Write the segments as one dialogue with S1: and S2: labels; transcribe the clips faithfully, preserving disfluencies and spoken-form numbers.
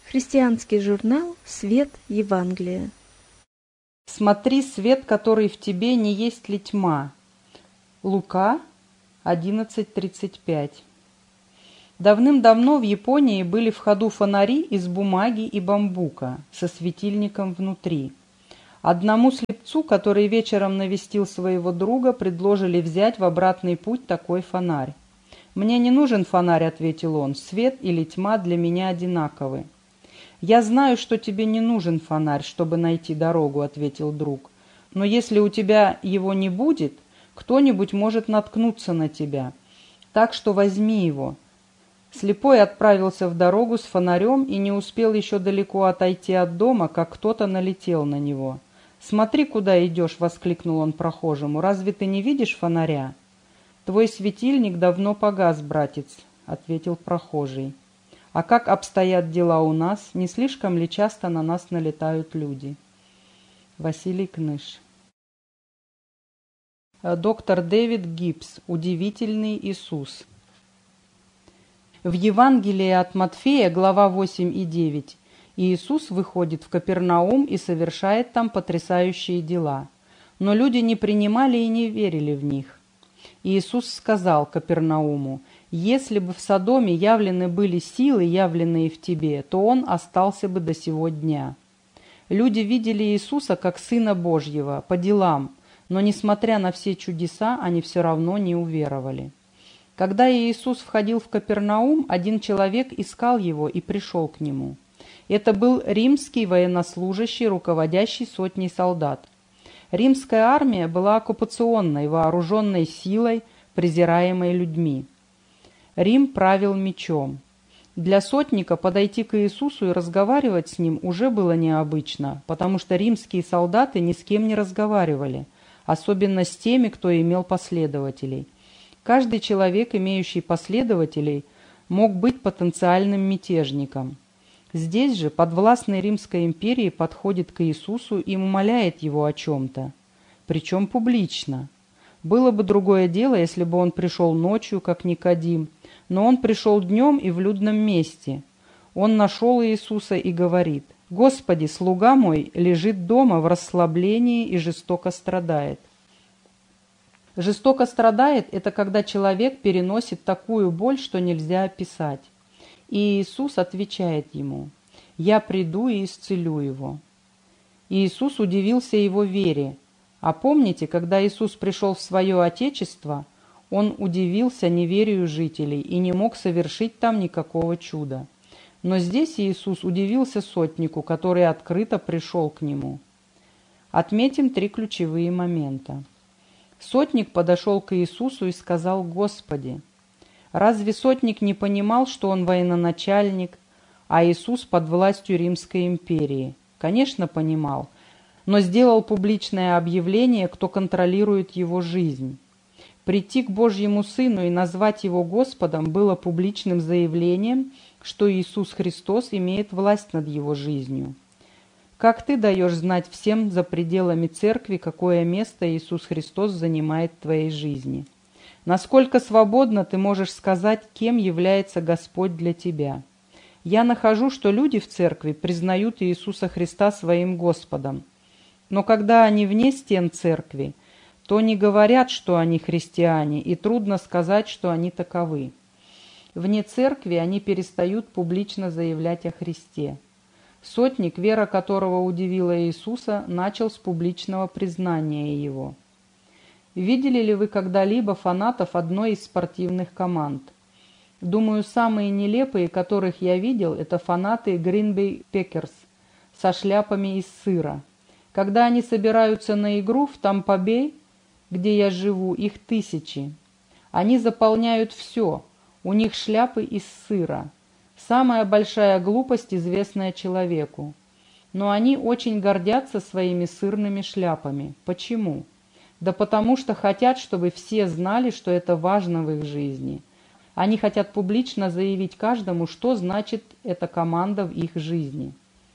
S1: Христианский журнал «Свет Евангелия».
S2: Смотри, свет, который в тебе, не есть ли тьма. Лука одиннадцать тридцать пять. Давным-давно в Японии были в ходу фонари из бумаги и бамбука со светильником внутри. Одному слепцу, который вечером навестил своего друга, предложили взять в обратный путь такой фонарь. «Мне не нужен фонарь», — ответил он, — «свет или тьма для меня одинаковы». «Я знаю, что тебе не нужен фонарь, чтобы найти дорогу», — ответил друг. «Но если у тебя его не будет, кто-нибудь может наткнуться на тебя. Так что возьми его». Слепой отправился в дорогу с фонарем и не успел еще далеко отойти от дома, как кто-то налетел на него. «Смотри, куда идешь!» — воскликнул он прохожему. «Разве ты не видишь фонаря?» «Твой светильник давно погас, братец», — ответил прохожий. «А как обстоят дела у нас? Не слишком ли часто на нас налетают люди?» Василий Кныш. Доктор Дэвид Гибс. Удивительный Иисус. В Евангелии от Матфея, глава восемь и девять, Иисус выходит в Капернаум и совершает там потрясающие дела. Но люди не принимали и не верили в них. Иисус сказал Капернауму: «Если бы в Содоме явлены были силы, явленные в тебе, то он остался бы до сего дня». Люди видели Иисуса как Сына Божьего по делам, но, несмотря на все чудеса, они все равно не уверовали. Когда Иисус входил в Капернаум, один человек искал его и пришел к нему. Это был римский военнослужащий, руководящий сотней солдат. Римская армия была оккупационной, вооруженной силой, презираемой людьми. Рим правил мечом. Для сотника подойти к Иисусу и разговаривать с ним уже было необычно, потому что римские солдаты ни с кем не разговаривали, особенно с теми, кто имел последователей. Каждый человек, имеющий последователей, мог быть потенциальным мятежником. Здесь же подвластный Римской империи подходит к Иисусу и умоляет его о чем-то, причем публично. Было бы другое дело, если бы он пришел ночью, как Никодим, но он пришел днем и в людном месте. Он нашел Иисуса и говорит: «Господи, слуга мой лежит дома в расслаблении и жестоко страдает». Жестоко страдает – это когда человек переносит такую боль, что нельзя описать. И Иисус отвечает ему: «Я приду и исцелю его». Иисус удивился его вере. А помните, когда Иисус пришел в свое Отечество, он удивился неверию жителей и не мог совершить там никакого чуда. Но здесь Иисус удивился сотнику, который открыто пришел к нему. Отметим три ключевые момента. Сотник подошел к Иисусу и сказал: «Господи». Разве сотник не понимал, что он военачальник, а Иисус под властью Римской империи? Конечно, понимал, но сделал публичное объявление, кто контролирует его жизнь. Прийти к Божьему Сыну и назвать Его Господом было публичным заявлением, что Иисус Христос имеет власть над его жизнью. Как ты даешь знать всем за пределами церкви, какое место Иисус Христос занимает в твоей жизни? Насколько свободно ты можешь сказать, кем является Господь для тебя? Я нахожу, что люди в церкви признают Иисуса Христа своим Господом. Но когда они вне стен церкви, то не говорят, что они христиане, и трудно сказать, что они таковы. Вне церкви они перестают публично заявлять о Христе. Сотник, вера которого удивила Иисуса, начал с публичного признания Его. Видели ли вы когда-либо фанатов одной из спортивных команд? Думаю, самые нелепые, которых я видел, это фанаты Green Bay Packers со шляпами из сыра. Когда они собираются на игру в Тампа-Бэй, где я живу, их тысячи. Они заполняют все, у них шляпы из сыра. Самая большая глупость, известная человеку. Но они очень гордятся своими сырными шляпами. Почему? Да потому что хотят, чтобы все знали, что это важно в их жизни. Они хотят публично заявить каждому, что значит эта команда в их жизни.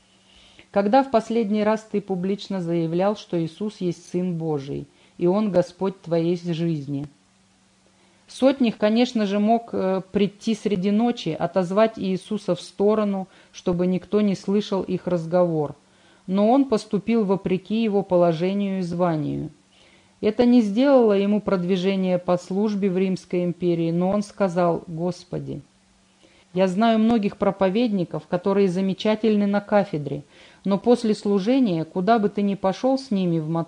S2: Когда в последний раз ты публично заявлял, что Иисус есть Сын Божий, и Он Господь твоей жизни? Сотник, конечно же, мог э, прийти среди ночи, отозвать Иисуса в сторону, чтобы никто не слышал их разговор. Но он поступил вопреки его положению и званию. Это не сделало ему продвижения по службе в Римской империи, но он сказал: «Господи, я знаю многих проповедников, которые замечательны на кафедре, но после служения, куда бы ты ни пошел с ними в